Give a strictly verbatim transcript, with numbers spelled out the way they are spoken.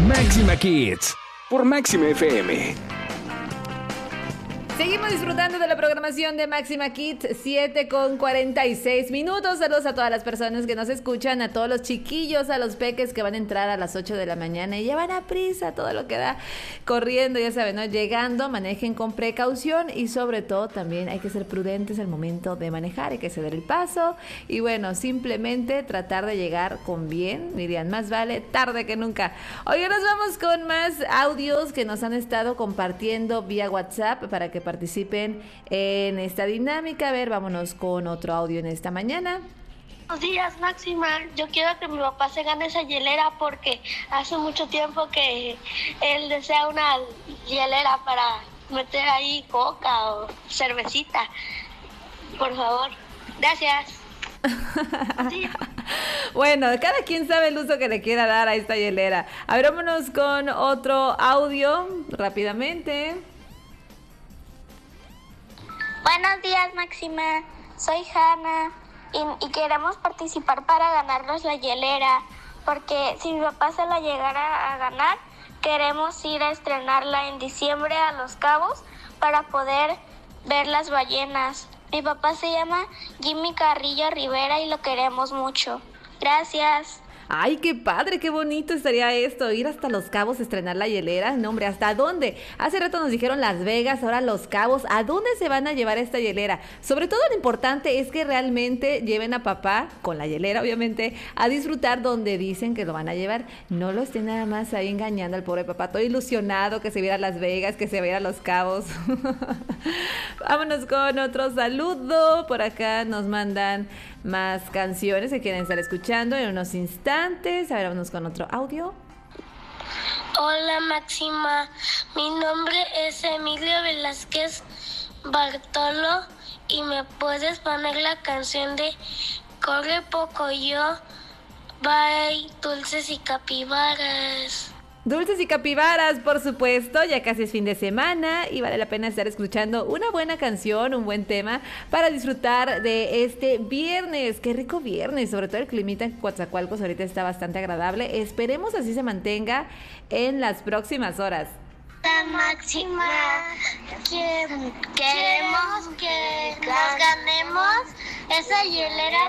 Máxima Kids por Máxima F M. Seguimos disfrutando de la programación de Máxima Kids, siete con cuarenta y seis minutos. Saludos a todas las personas que nos escuchan, a todos los chiquillos, a los peques que van a entrar a las ocho de la mañana y llevan a prisa todo lo que da, corriendo, ya saben, ¿no? Llegando, manejen con precaución y sobre todo también hay que ser prudentes al momento de manejar, hay que ceder el paso y bueno, simplemente tratar de llegar con bien, dirían, más vale tarde que nunca. Hoy nos vamos con más audios que nos han estado compartiendo vía WhatsApp para que participen en esta dinámica. A ver, vámonos con otro audio en esta mañana. Buenos días, Máxima. Yo quiero que mi papá se gane esa hielera porque hace mucho tiempo que él desea una hielera para meter ahí coca o cervecita. Por favor. Gracias. Sí. Bueno, cada quien sabe el uso que le quiera dar a esta hielera. A ver, vámonos con otro audio rápidamente. Buenos días, Máxima. Soy Hanna y, y queremos participar para ganarnos la hielera, porque si mi papá se la llegara a ganar, queremos ir a estrenarla en diciembre a Los Cabos para poder ver las ballenas. Mi papá se llama Jimmy Carrillo Rivera y lo queremos mucho. Gracias. Ay, qué padre, qué bonito estaría esto, ir hasta Los Cabos a estrenar la hielera. No, hombre, ¿hasta dónde? Hace rato nos dijeron Las Vegas, ahora Los Cabos. ¿A dónde se van a llevar esta hielera? Sobre todo lo importante es que realmente lleven a papá, con la hielera obviamente, a disfrutar donde dicen que lo van a llevar. No lo estén nada más ahí engañando al pobre papá. Todo ilusionado que se viera a Las Vegas, que se viera a Los Cabos. Vámonos con otro saludo. Por acá nos mandan más canciones que quieren estar escuchando en unos instantes. A ver, vámonos con otro audio. Hola, Máxima. Mi nombre es Emilio Velázquez Bartolo y me puedes poner la canción de Corre Pocoyo, Bye, Dulces y Capibaras. Dulces y capibaras, por supuesto, ya casi es fin de semana y vale la pena estar escuchando una buena canción, un buen tema para disfrutar de este viernes. Qué rico viernes, sobre todo el climita en Coatzacoalcos ahorita está bastante agradable. Esperemos así se mantenga en las próximas horas. La Máxima, que queremos que nos ganemos esa hielera